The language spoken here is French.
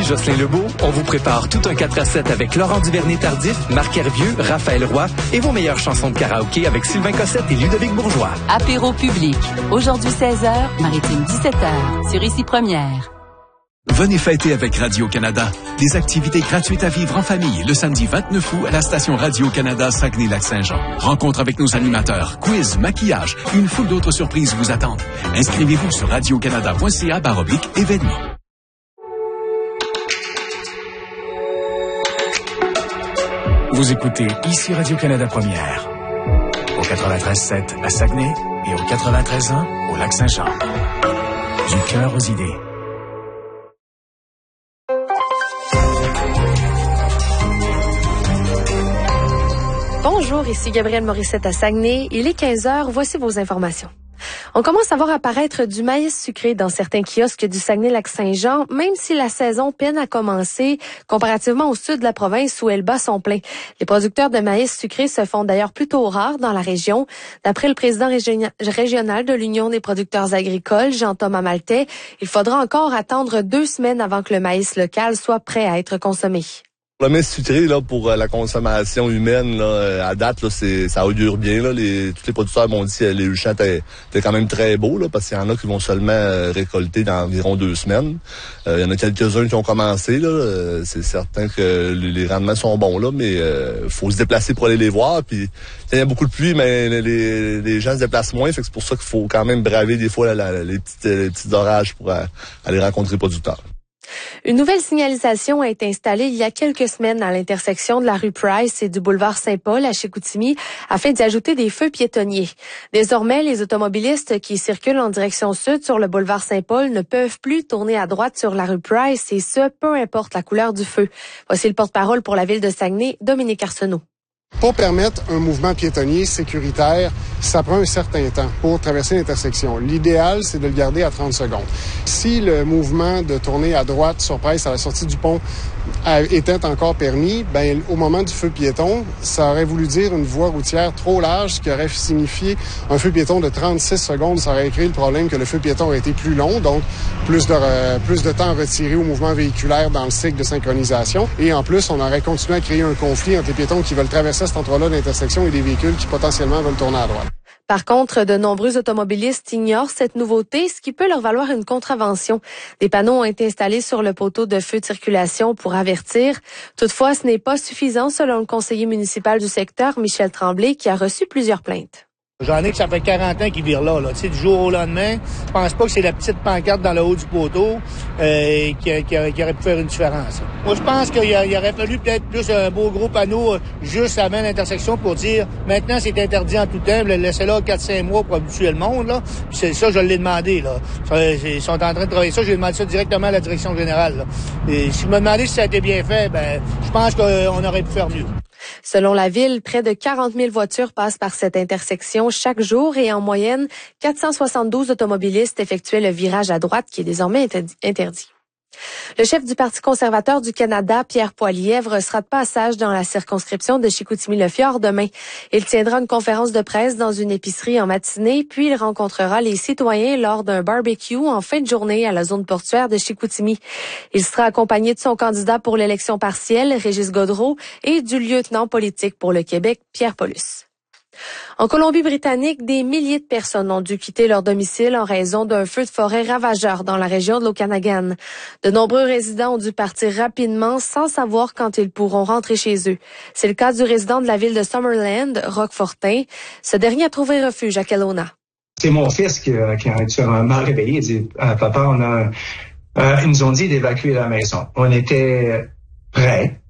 Jocelyn Lebeau, on vous prépare tout un 4-7 avec Laurent Duvernay-Tardif, Marc Hervieux, Raphaël Roy et vos meilleures chansons de karaoké avec Sylvain Cossette et Ludovic Bourgeois. Apéro public. Aujourd'hui 16h, Maritime 17h, sur Ici Première. Venez fêter avec Radio-Canada. Des activités gratuites à vivre en famille le samedi 29 août à la station Radio-Canada Saguenay-Lac-Saint-Jean. Rencontre avec nos animateurs, quiz, maquillage et une foule d'autres surprises vous attendent. Inscrivez-vous sur radiocanada.ca/événements. Vous écoutez Ici Radio-Canada Première. Au 93.7 à Saguenay et au 93.1 au Lac-Saint-Jean. Du cœur aux idées. Bonjour, ici Gabrielle Morissette à Saguenay. Il est 15h, voici vos informations. On commence à voir apparaître du maïs sucré dans certains kiosques du Saguenay-Lac-Saint-Jean, même si la saison peine à commencer comparativement au sud de la province où elle bat son plein. Les producteurs de maïs sucré se font d'ailleurs plutôt rares dans la région. D'après le président régional de l'Union des producteurs agricoles, Jean-Thomas Maltais, il faudra encore attendre 2 semaines avant que le maïs local soit prêt à être consommé. Le maïs sucré là pour la consommation humaine là, à date là ça augure bien là. Tous les producteurs m'ont dit que les champs étaient quand même très beaux là parce qu'il y en a qui vont seulement récolter dans environ 2 semaines. Il y en a quelques-uns qui ont commencé là. C'est certain que les rendements sont bons là, mais faut se déplacer pour aller les voir. Puis il y a beaucoup de pluie, mais les gens se déplacent moins. Fait que c'est pour ça qu'il faut quand même braver des fois les petits orages pour aller rencontrer les producteurs. Une nouvelle signalisation a été installée il y a quelques semaines à l'intersection de la rue Price et du boulevard Saint-Paul à Chicoutimi afin d'y ajouter des feux piétonniers. Désormais, les automobilistes qui circulent en direction sud sur le boulevard Saint-Paul ne peuvent plus tourner à droite sur la rue Price et ce, peu importe la couleur du feu. Voici le porte-parole pour la ville de Saguenay, Dominique Arsenault. Pour permettre un mouvement piétonnier sécuritaire, ça prend un certain temps pour traverser l'intersection. L'idéal, c'est de le garder à 30 secondes. Si le mouvement de tourner à droite sur Price à la sortie du pont était encore permis, ben au moment du feu piéton, ça aurait voulu dire une voie routière trop large, ce qui aurait signifié un feu piéton de 36 secondes. Ça aurait créé le problème que le feu piéton aurait été plus long, donc plus de temps retiré au mouvement véhiculaire dans le cycle de synchronisation. Et en plus, on aurait continué à créer un conflit entre les piétons qui veulent traverser cet endroit-là d'intersection et des véhicules qui potentiellement veulent tourner à droite. Par contre, de nombreux automobilistes ignorent cette nouveauté, ce qui peut leur valoir une contravention. Des panneaux ont été installés sur le poteau de feu de circulation pour avertir. Toutefois, ce n'est pas suffisant selon le conseiller municipal du secteur, Michel Tremblay, qui a reçu plusieurs plaintes. J'en ai que ça fait 40 ans qu'ils virent là. Tu sais, du jour au lendemain, je pense pas que c'est la petite pancarte dans le haut du poteau qui aurait pu faire une différence. Moi, je pense qu'il aurait fallu peut-être plus un beau gros panneau juste avant l'intersection pour dire maintenant c'est interdit en tout temps, laissez là 4-5 mois pour habituer le monde. Là. Puis c'est ça, je l'ai demandé. Là. Ils sont en train de travailler ça, j'ai demandé ça directement à la direction générale. Là. Et si je me demandais si ça a été bien fait, ben je pense qu'on aurait pu faire mieux. Selon la ville, près de 40 000 voitures passent par cette intersection chaque jour et en moyenne, 472 automobilistes effectuaient le virage à droite qui est désormais interdit. Le chef du Parti conservateur du Canada, Pierre Poilievre, sera de passage dans la circonscription de Chicoutimi-le-Fjord demain. Il tiendra une conférence de presse dans une épicerie en matinée, puis il rencontrera les citoyens lors d'un barbecue en fin de journée à la zone portuaire de Chicoutimi. Il sera accompagné de son candidat pour l'élection partielle, Régis Gaudreault, et du lieutenant politique pour le Québec, Pierre Paulus. En Colombie-Britannique, des milliers de personnes ont dû quitter leur domicile en raison d'un feu de forêt ravageur dans la région de l'Okanagan. De nombreux résidents ont dû partir rapidement sans savoir quand ils pourront rentrer chez eux. C'est le cas du résident de la ville de Summerland, Roch Fortin. Ce dernier a trouvé refuge à Kelowna. C'est mon fils qui m'a réveillé. Il dit, papa, ils nous ont dit d'évacuer la maison. On était prêts.